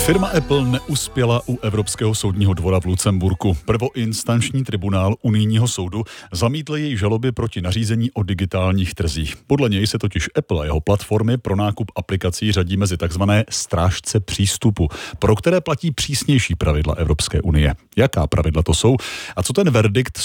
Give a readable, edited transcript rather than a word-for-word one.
Firma Apple neuspěla u Evropského soudního dvora v Lucemburku. Prvoinstanční tribunál unijního soudu zamítl její žaloby proti nařízení o digitálních trzích. Podle něj se totiž Apple a jeho platformy pro nákup aplikací řadí mezi takzvané strážce přístupu, pro které platí přísnější pravidla Evropské unie. Jaká pravidla to jsou a co ten verdikt